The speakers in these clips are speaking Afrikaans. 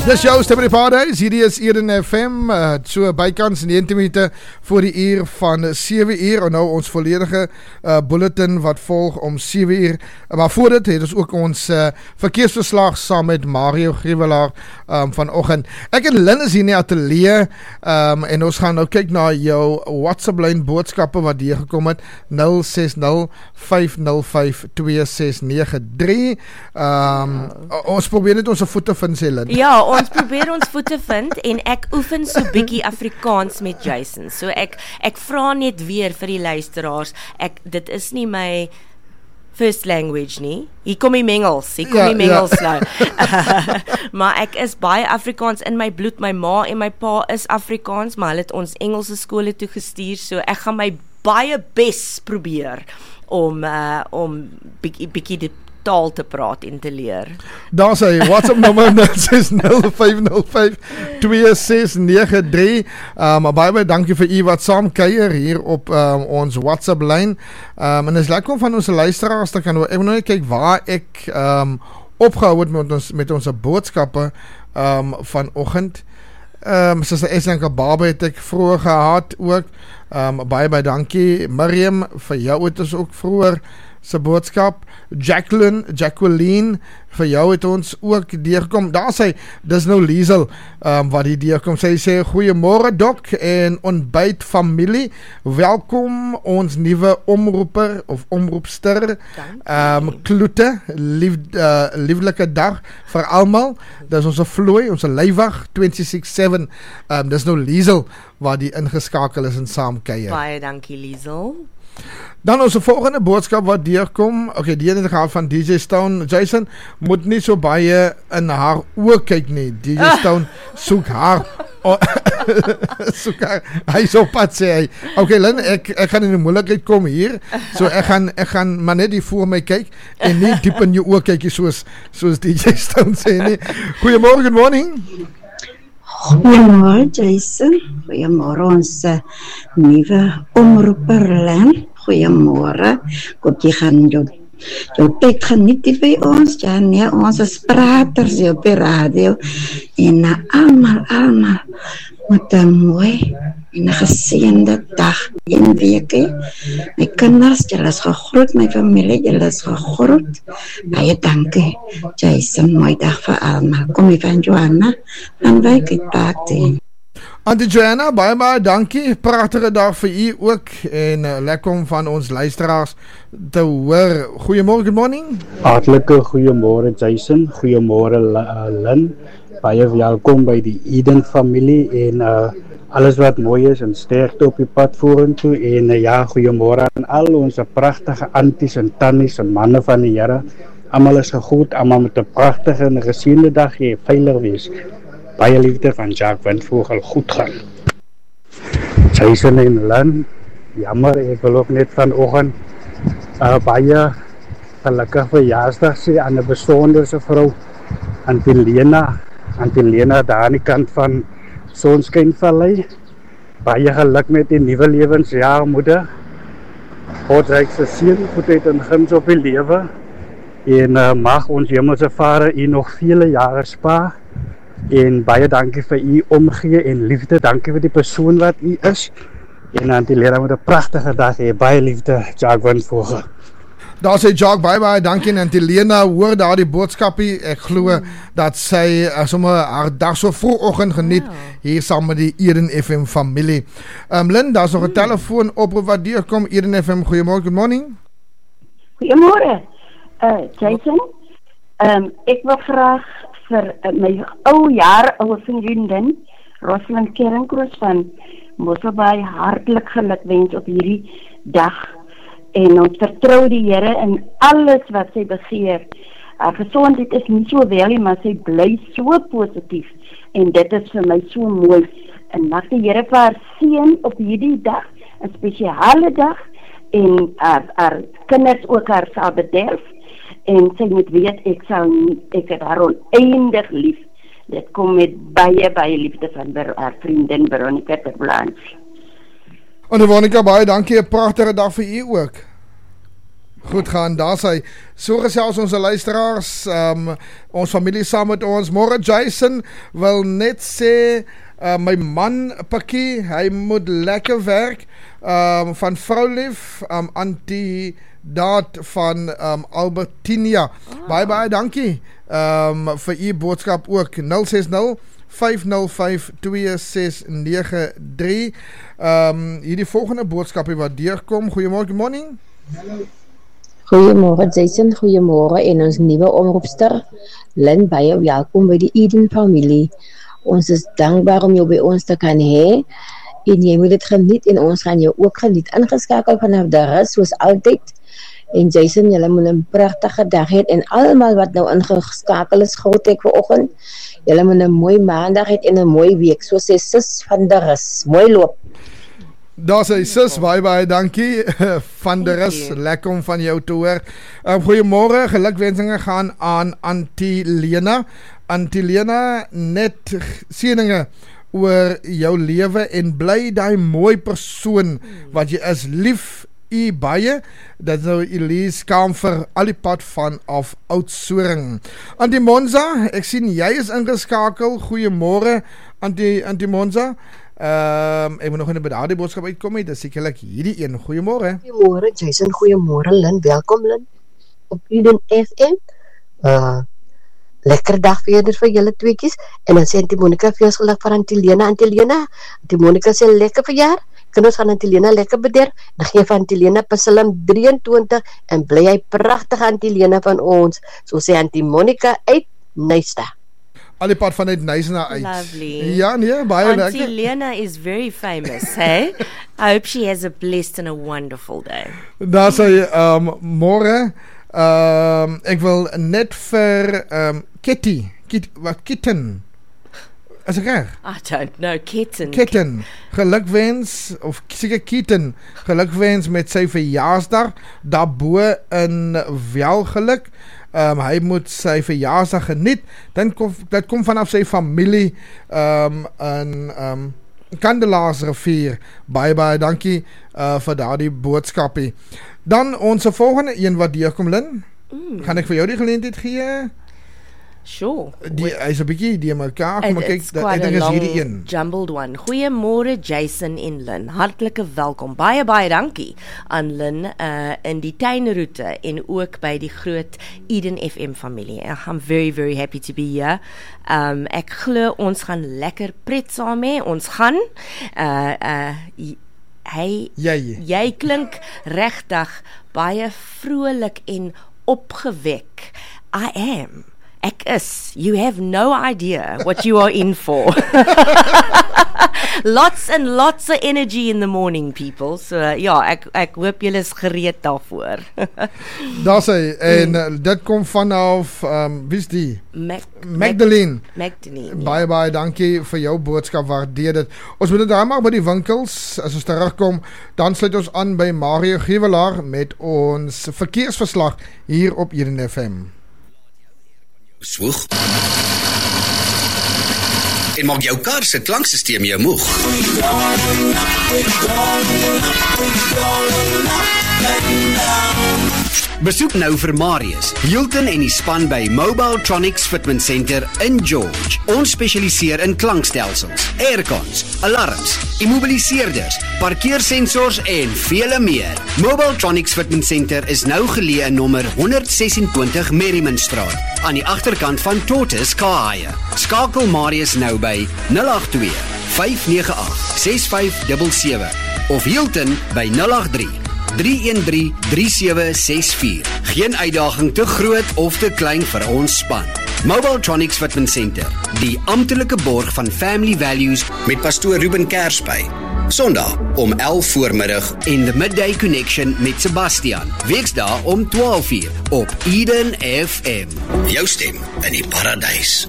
Dis jou stem in die paradijs, hierdie is Eden FM, so bykans 90 minute voor die uur van 7 uur, en nou ons volledige bulletin wat volg om 7 uur, maar voor dit het ons ook ons verkeersverslag saam met Mario Griewelaar vanoggend. Ek en Lynn is hier in die atelier, en ons gaan nou kyk na jou WhatsApp lyn boodskappe wat hier gekom het, 060-505-2693. Ons probeer net ons voete vind, sê Lynn. Ja, ons probeer ons voete vind en ek oefen so bietjie Afrikaans met Jason. So ek vra net weer vir die luisteraars. Dit is nie my first language nie. Hier kom die mengels nou. Maar ek is baie Afrikaans in my bloed. My ma en my pa is Afrikaans, maar hulle het ons Engelse skole toe gestuur, so ek gaan my baie bes probeer om bietjie die taal te praat en te leer. Daar sê, WhatsApp nommer 060-505-2693. Baie dankie vir u wat saam kuier hier op ons WhatsApp lyn. En is lekker om van ons luisteraars te kan hoor. Ek moet nou kyk waar ek opgehou het met ons boodskappe vanoggend. Soos die Eslenke Baba het ek vroeger gehad ook. Baie dankie. Miriam, vir jou het ons ook vroeger se boodskap. Jacqueline, vir jou het ons ook deurgekom. Daar sê, dis nou Liesel wat die deurkom. Sy sê, goeiemôre Dok en ontbyt familie. Welkom ons nuwe omroeper of omroepster. Kloete, lieflike dag vir almal. Dis ons vloei, ons leiwag 267. Dis nou Liesel wat die ingeskakel is en saam kuier. Baie dankie Liesel. Dan onze volgende boodskap wat deurkom. Okay, die ene gehad van DJ Stone. Jason moet nie so baie in haar oë kyk nie. DJ Stone soek haar. Hy is op pad, sê hy. Okay, Lynn, ek gaan in die moeilikheid kom hier. So ek gaan maar net die voor my kyk en nie diep in jou oë kyk soos DJ Stone sê nie. Goeiemôre, good morning. Goeiemôre Jason, goeiemôre ons nuwe omroeper Lynn, goeiemôre. Kom jy gaan jou tyd geniet by ons, ja nee, ons is praters hier op die radio en almal met 'n mooi en 'n geseënde dag en week. My kinders, julle is gegroet, my familie, julle is gegroet. Baie dankie, Jason, mooi dag vir almal. Kom hier van Joanna, en wij kyk party. Auntie Joanna, baie dankie. Pragtige dag vir u ook en lekker om van ons luisteraars te hoor. Goeiemôre, good morning. Hartlike goeiemôre Jason, goeiemôre Lynn. Baie welkom by die Eden familie en alles wat mooi is en sterkte op die pad vorentoe en ja, goeiemôre aan al ons pragtige aunties en tannies en manne van die Here. Almal is gegroet, almal met 'n pragtige en geseënde dag, jy veilig wees. Baie liefde van Jacques Windvogel, goed gaan. Jason en Lynn, jammer, ek wil ook net vanoggend baie gelukkig verjaarsdag sê aan 'n besonderse vrou, Auntie Lena daar aan die kant van Sonskynvallei. Baie geluk met die nuwe lewensjaar, moeder. God ryk se seën, goedheid en guns op die lewe. En mag ons hemelse Vader u nog vele jare spaar. En baie dankie vir u omgee en liefde. Dankie vir die persoon wat u is. En Auntie Lena met 'n pragtige dag hê. Baie liefde, Jacques Windvogel. Daar sê Jacques, baie dankie en Helena hoor daar die boodskapie. Ek glo dat sy sommer haar dag so vroegoggend geniet hier saam met die Eden FM familie. Lynn, daar's nog 'n telefoon oproep wat deurkom. Eden FM, goeiemôre, good morning. Goeiemôre. Jason, ek wil graag vir my oude vriendin Rosalind Kerenkroos van Mosselbaai hartlik gelukwens op hierdie dag. En ons vertrou die Here in alles wat sy begeer. Haar gesondheid is nie so wel nie, maar sy bly so positief. En dit is vir my so mooi. En mag die Here vir haar seën op hierdie dag, 'n spesiale dag. En haar kinders ook haar sal bederf. En sy moet weet, ek het haar oneindig lief. Dit kom met baie liefde van haar vriendin Veronica ter Blanche. En Veronica, baie dankie, 'n pragtige dag vir u ook. Goed gaan, daar sy. So gesels ons luisteraars, ons familie saam met ons. Môre Jason wil net sê, my man Pakkie, hy moet lekker werk, van vroulief, anti-daad van Albertinia. Baie dankie vir u boodskap ook. 060-505-2693. Hierdie volgende boodskapie wat deurkom. Goeiemôre, morning. Goeiemôre Jason, goeiemôre en ons nuwe omroepster Lynn, baie welkom by die Eden familie. Ons is dankbaar om jou by ons te kan hê en jy moet dit geniet en ons gaan jou ook geniet. Ingeskakel vanaf daar is soos altyd. En Jason, julle moet 'n pragtige dag hê en almal wat nou ingeskakel is, groet ek vanoggend. Julle moet 'n mooi maandag hê en 'n mooi week. So sê sis van der Rus. Mooi loop. Daar sê sis, baie dankie van der Rus, lekker om van jou te hoor. Goeiemôre, gelukwensinge gaan aan Antilena. Antilena, net seëninge oor jou lewe en bly daai mooi persoon wat jy is, lief u baie. Dat is nou Elise Kamfer, al die pad vanaf Oudtshoorn. Antie Monza, ek sien jy is ingeskakel. Goeiemôre Antie Monza. Ek moet nog in die boodskap uitkom, dit is sekerlik hierdie een. Goeiemôre. Goeiemôre Jason, goeiemôre Lynn, welkom Lynn op Eden FM. Lekker dag verder vir julle tweekies. En dan sê Auntie Monica vir ons geluk vir Antilena. Auntie Monica sê lekker verjaar. Kan ons gaan Antilena lekker beder. Dan geef Antilena Psalm 23 en bly hy pragtig Antilena van ons. So sê Auntie Monica uit Nysta. Al die pad vanuit Nysta uit. Lovely. Ja, nee, baie lekker. Auntie Lena is very famous, hey? I hope she has a blessed and a wonderful day. Daar sê môre, ek wil net vir Kitten. Is ek reg? I don't know, Kitten, gelukwens, of seker Kitten, gelukwens met sy verjaarsdag, daarbo in welgeluk. Hy moet sy verjaarsdag geniet. Dit kom vanaf sy familie in Kandelaarsrivier. Baie dankie vir daardie boodskapie. Dan ons volgende een wat deurkom, Lynn. Gaan ek vir jou die geleentheid gee? Sure. Hy is 'n bietjie die mekaar, maar kyk, It's ek quite a dink is long, hierdie een. jumbled one. Goeiemôre Jason en Lynn. Hartlike welkom. Baie dankie aan Lynn in die tuinroete en ook by die groot Eden FM familie. I'm very happy to be here. Ek glo ons gaan lekker pret saam hê. Ons gaan jy klink regtig baie vrolik en opgewek. I am. Ek is. You have no idea what you are in for. Lots and lots of energy in the morning, people. So ja, ek hoop julle is gereed daarvoor. Daar sê, en dit kom vanaf, wie is die? Magdalene. Baie dankie vir jou boodskap, waardeer dit. Ons moet dit daar maar by die winkels, as ons terugkom, dan sluit ons aan by Mario Gewelaar met ons verkeersverslag hier op Eden FM. Swoeg. En maak jou kar se klanksysteem jou moeg. Besoek nou vir Marius, Hilton en die span by Mobile Tronics Fitment Center in George. Ons spesialiseer in klankstelsels, aircons, alarms, immobiliseerders, parkeersensors en vele meer. Mobile Tronics Fitment Center is nou geleë in nommer 126 Merrimanstraat, aan die agterkant van Tortoise Car Hire. Skakel Marius nou by 082 598 6577 of Hilton by 083 313 3764. Geen uitdaging te groot of te klein vir ons span. Mobile Tronics Fitment Center, die amptelike borg van Family Values met pastoor Ruben Kersby. Sondag om 11 voormiddag en The Midday Connection met Sebastian. Weksdae om 12 uur op Eden FM. Jou stem in die paradys.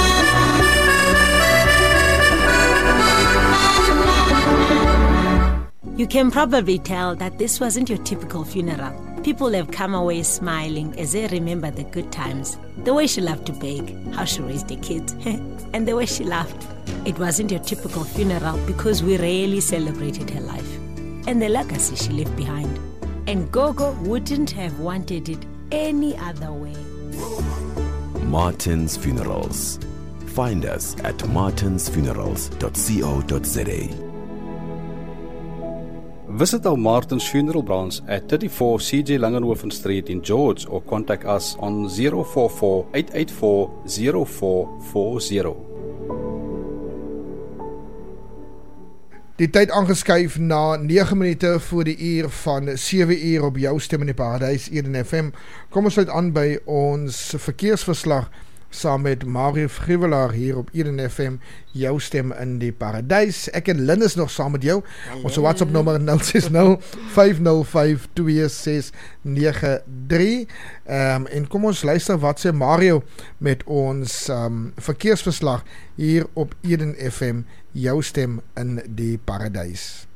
You can probably tell that this wasn't your typical funeral. People have come away smiling as they remember the good times. The way she loved to bake, how she raised the kids, and the way she laughed. It wasn't your typical funeral because we rarely celebrated her life and the legacy she left behind. And Gogo wouldn't have wanted it any other way. Martin's Funerals. Find us at martinsfunerals.co.za. Visit our Martin's Funeral branch at 34 CJ Langenhoven Street in George or contact us on 044-884-0440. Die tyd aangeskuif na 9 minute voor die uur van 7 uur op jou stem in die Paradijs, Eden FM. Kom ons uit aan by ons verkeersverslag saam met Mario Frivelaar hier op Eden FM, jou stem in die Paradijs. Ek en Lynn is nog saam met jou. Ons WhatsApp nommer 060-505-2693. En kom ons luister wat sê Mario met ons verkeersverslag hier op Eden FM, jou stem in die Paradijs.